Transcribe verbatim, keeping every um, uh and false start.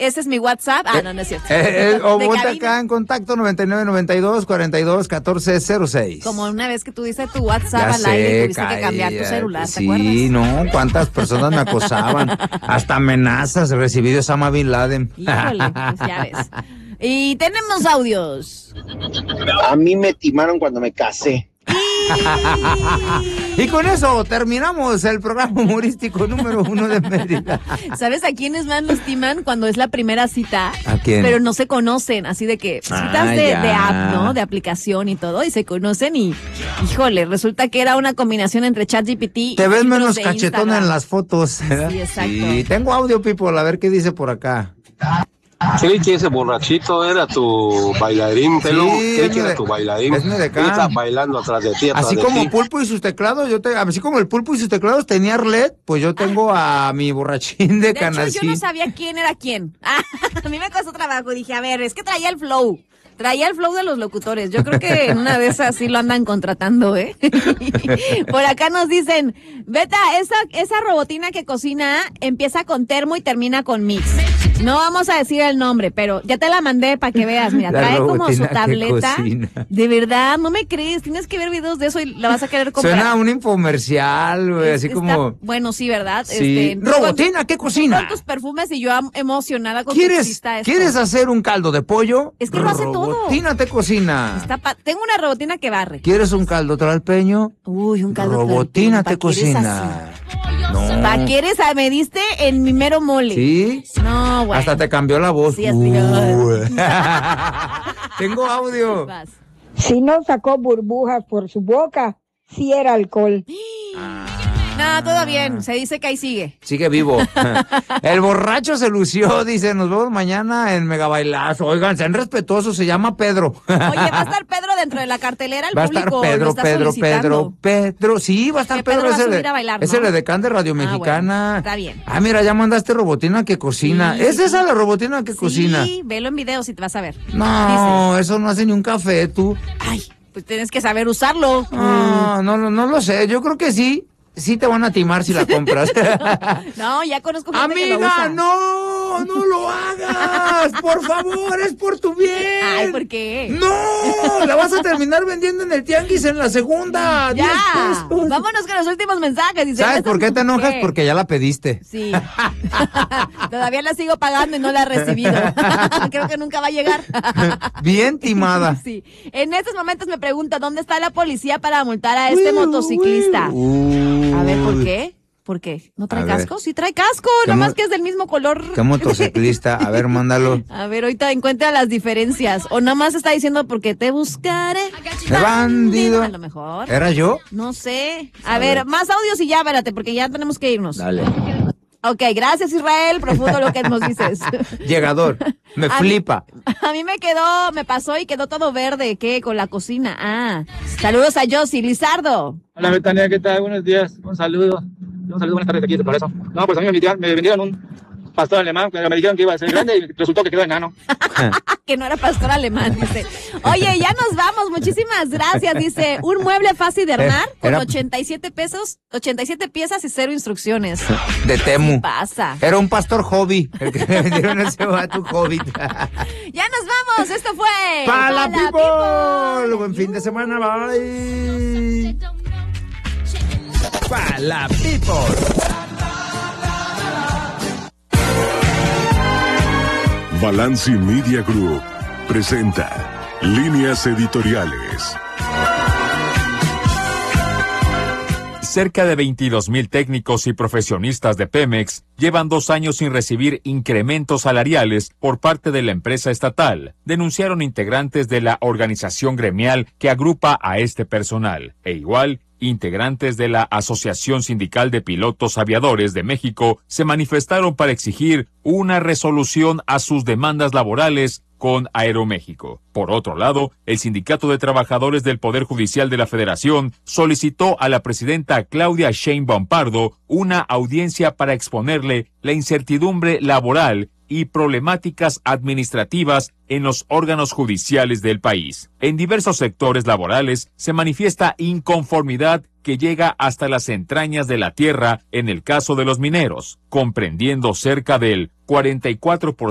ese es mi WhatsApp. Ah, no, no es cierto. Eh, eh, o ponte acá en contacto noventa y nueve noventa y dos cuarenta y dos catorce cero seis. Como una vez que tú dices tu WhatsApp ya al sé, aire y tuviste cállate, que cambiar tu celular, ¿te sí, acuerdas? Sí, no, cuántas personas me acosaban. Hasta amenazas recibí de Osama Bin Laden. Híjole, pues ya ves. Y tenemos audios. A mí me timaron cuando me casé. Y con eso terminamos el programa humorístico número uno de Mérida. ¿Sabes a quiénes más los timan cuando es la primera cita? ¿A quién? Pero no se conocen, así de que citas ah, de, de app, ¿no? De aplicación y todo, y se conocen y, híjole, resulta que era una combinación entre ChatGPT y te ves menos de cachetona Instagram. en las fotos, ¿eh? Sí, exacto. Sí, tengo audio, people, a ver qué dice por acá. Creí que ese borrachito era tu bailarín, pero Sí, creí que era de, tu bailarín. Es de Él está bailando atrás de ti, atrás Así de como ti. Pulpo y sus teclados, yo te, así como el Pulpo y sus teclados tenía Arlet, pues yo tengo a mi borrachín de, De Canacín. hecho, yo no sabía quién era quién. Ah, a mí me costó trabajo. Dije, a ver, es que traía el flow. Traía el flow de los locutores. Yo creo que en una de esas sí lo andan contratando, ¿eh? Por acá nos dicen, Beta, esa, esa robotina que cocina empieza con termo y termina con mix. No vamos a decir el nombre, pero ya te la mandé para que veas. Mira, La trae como su robotina que tableta. cocina. De verdad, no me crees. Tienes que ver videos de eso y la vas a querer comprar. Suena a un infomercial, güey, así Está- como... Bueno, sí, ¿verdad? Sí. Este, Robotina, ¿qué cocina? Con tus perfumes y yo am- emocionada con que ¿Quieres, exista esto. ¿Quieres hacer un caldo de pollo? Es que lo hace todo. Robotina te cocina. Está pa- Tengo una robotina que barre. ¿Quieres un caldo tralpeño? Uy, un caldo Robotina tlalpeño, te ¿pa' qué eres cocina. No. ¿Para qué eres? Ah, me diste en mi mero mole. ¿Sí? No, bueno. Hasta te cambió la voz. Sí, así. Uh. Tengo audio. Vas. Si no sacó burbujas por su boca, sí era alcohol. No, todo bien. Se dice que ahí sigue. Sigue vivo. El borracho se lució, dice, nos vemos mañana en Megabailazo. Oigan, sean respetuosos, se llama Pedro. Oye, va a estar Pedro dentro de la cartelera. El Va a estar público lo Pedro, está Pedro, solicitando. Pedro, Pedro. Sí, va a estar Que Pedro. Pedro va a ese subir de- a bailar, ese ¿no? de Decán de Radio Ah, Mexicana. bueno, está bien. Ah, mira, ya mandaste robotina que cocina. Sí, ¿Es sí, esa sí. la robotina que Sí, cocina? velo en video si te vas a ver. No, eso no hace ni un café, tú. Ay, pues tienes que saber usarlo. No, no, no, no lo sé. Yo creo que sí. Sí te van a timar si la compras. No, ya conozco gente que lo Amiga, usa. no, no lo hagas. Por favor, es por tu bien. Ay, ¿por qué? No, la vas a terminar vendiendo en el tianguis en la segunda. Ya, diez pesos. vámonos con los últimos mensajes. Dice, ¿Sabes ¿esto por qué te enojas? qué? Porque ya la pediste. Sí. Todavía la sigo pagando y no la he recibido. Creo que nunca va a llegar. Bien timada. Sí. En estos momentos me pregunta, ¿dónde está la policía para multar a este motociclista? Uy. A ver, ¿por qué? ¿Por qué? ¿No trae A ver. casco? Sí trae casco, ¿Qué nomás mo- que es del mismo color. ¿Qué motociclista? A ver, mándalo. A ver, ahorita encuentra las diferencias. O nomás está diciendo porque te buscaré. De bandido. A lo mejor. ¿Era yo? No sé. A, A ver, ver. más audios y ya, espérate, porque ya tenemos que irnos. Dale. Ok, gracias Israel, profundo lo que nos dices. Llegador. Me A mí- flipa. A mí me quedó, me pasó y quedó todo verde, ¿qué? Con la cocina. Ah, saludos a Josie, Lizardo. Hola Betania, ¿qué tal? Buenos días, un saludo. Un saludo, buenas tardes de aquí de Progreso. No, pues a mí me vendieron, me vendieron un pastor alemán, pero me dijeron que iba a ser grande y resultó que quedó enano. Que no era pastor alemán, dice. Oye, ya nos vamos, muchísimas gracias, dice. Un mueble fácil de armar con Era- ochenta y siete pesos, ochenta y siete piezas y cero instrucciones. De Temu. ¿Qué pasa? Era un pastor hobby. El que le vendieron ese vato hobby. Ya nos vamos, esto fue... ¡Pala Pala People! Buen fin de semana, bye. Pala People. Balanci Media Group presenta Líneas Editoriales. Cerca de veintidós mil técnicos y profesionistas de Pemex llevan dos años sin recibir incrementos salariales por parte de la empresa estatal, denunciaron integrantes de la organización gremial que agrupa a este personal. E igual, integrantes de la Asociación Sindical de Pilotos Aviadores de México se manifestaron para exigir una resolución a sus demandas laborales con Aeroméxico. Por otro lado, el Sindicato de Trabajadores del Poder Judicial de la Federación solicitó a la presidenta Claudia Sheinbaum Pardo una audiencia para exponerle la incertidumbre laboral y problemáticas administrativas en los órganos judiciales del país. En diversos sectores laborales se manifiesta inconformidad que llega hasta las entrañas de la tierra en el caso de los mineros, comprendiendo cerca del cuarenta y cuatro por ciento